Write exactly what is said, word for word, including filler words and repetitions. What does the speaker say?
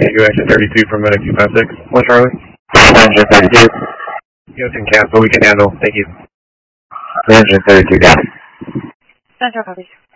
Go exit thirty-two from Medic two five six. One Charlie. Engine thirty-two. Go ten cancel, we can handle. Thank you. Engine thirty-two down. Central copies.